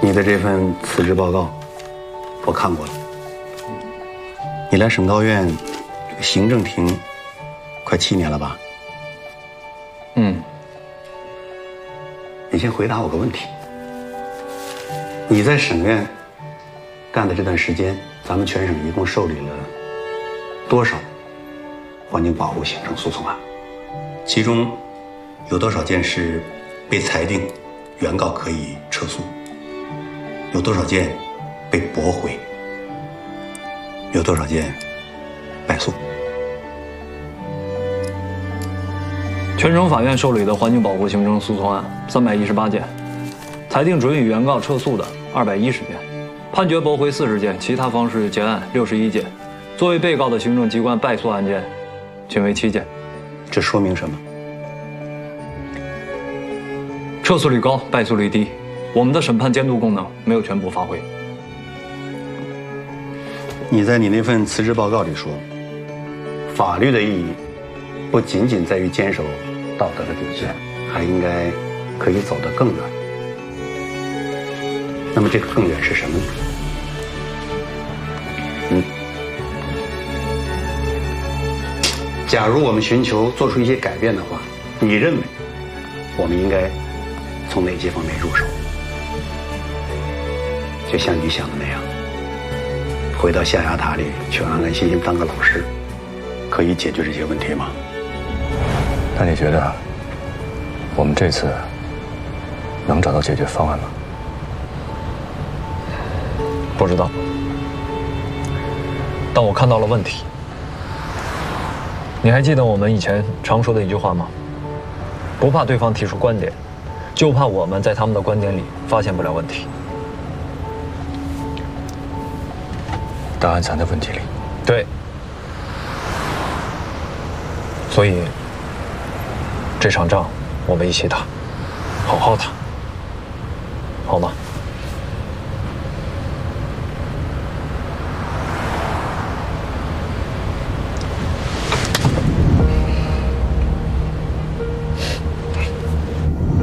你的这份辞职报告，我看过了。你来省高院这个行政庭快7年了吧？你先回答我个问题：你在省院干的这段时间，咱们全省一共受理了多少环境保护行政诉讼案？其中有多少件是被裁定原告可以撤诉？有多少件被驳回？有多少件败诉？ 全省法院受理的环境保护行政诉讼案318件，裁定准予原告撤诉的210件，判决驳回40件，其他方式结案61件。作为被告的行政机关败诉案件均为7件。 这说明什么？ 撤诉率高，败诉率低，我们的审判监督功能没有全部发挥。 你在你那份辞职报告里说，法律的意义不仅仅在于坚守道德的底线，还应该可以走得更远。那么这个更远是什么呢？假如我们寻求做出一些改变的话，你认为我们应该从哪些方面入手？就像你想的那样，回到象牙塔里去安安心心当个老师，可以解决这些问题吗？ 那你觉得我们这次能找到解决方案吗？ 不知道，但我看到了问题。你还记得我们以前常说的一句话吗？不怕对方提出观点，就怕我们在他们的观点里发现不了问题。 答案藏在问题里。 对。所以这场仗我们一起打，好好打，好吗？